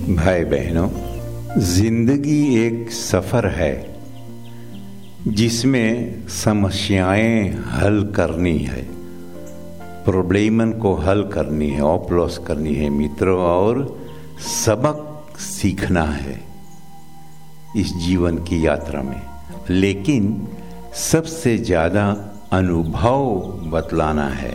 भाई बहनों, जिंदगी एक सफर है जिसमें समस्याएं हल करनी है, प्रॉब्लम को हल करनी है, ऑप्लॉस करनी है मित्रों, और सबक सीखना है इस जीवन की यात्रा में। लेकिन सबसे ज़्यादा अनुभव बतलाना है,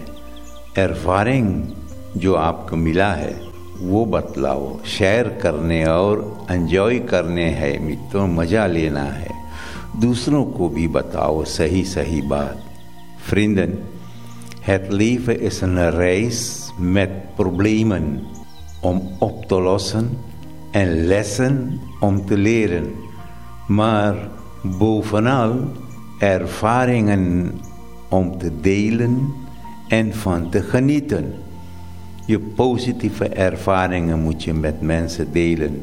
एरफारिंग जो आपको मिला है वो बतलाओ, शेयर करने और एंजॉय करने हैं मित्रों, मज़ा लेना है, दूसरों को भी बताओ सही सही बात। Vrienden, het leven is een reis met problemen om op te lossen en lessen om te leren, maar bovenal ervaringen om te delen en van te genieten. Je positieve ervaringen moet je met mensen delen,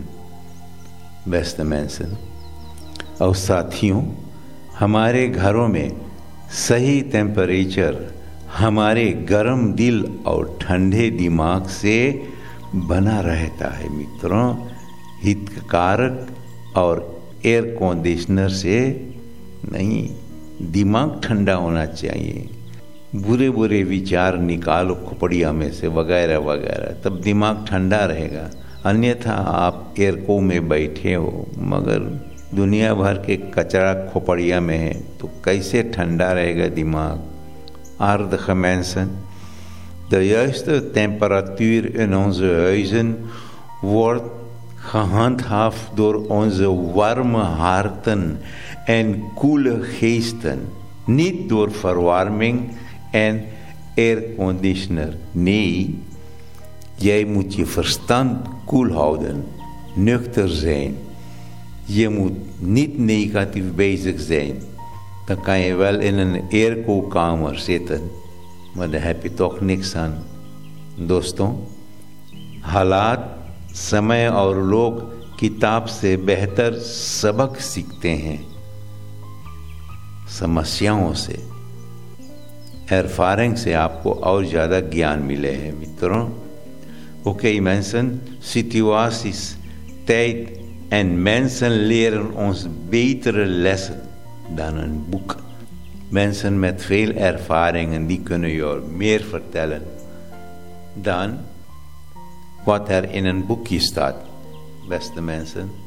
beste mensen। और साथियों, हमारे घरों में सही temperature हमारे गर्म दिल और ठंडे दिमाग से बना रहता है मित्रों। हितकारक और एयर कंडीशनर से नहीं, दिमाग ठंडा होना चाहिए। बुरे बुरे विचार निकालो खोपड़िया में से वगैरह वगैरह, तब दिमाग ठंडा रहेगा। अन्यथा आप एयरको में बैठे हो मगर दुनिया भर के कचरा खोपड़िया में है तो कैसे ठंडा रहेगा दिमाग। Aardige mensen, de juiste temperatuur in onze huizen wordt gehandhaafd door onze warme harten en koele geesten, niet door verwarming en airconditioner. Nee, jij moet je verstand koel houden, nuchter zijn. Je moet niet negatief bezig zijn. Dan kan je wel in een airco-kamer zitten, maar daar heb je toch niks aan। दोस्तों, हालात, समय और लोग किताब से बेहतर सबक सीखते हैं समस्याओं से। ervaring से आपको और ज़्यादा ज्ञान मिले हैं मित्रों। Oké mensen, situaties, tijd en mensen leren ons betere lessen dan een boek. Mensen met veel ervaringen die kunnen jou meer vertellen dan wat er in een boekje staat, beste mensen.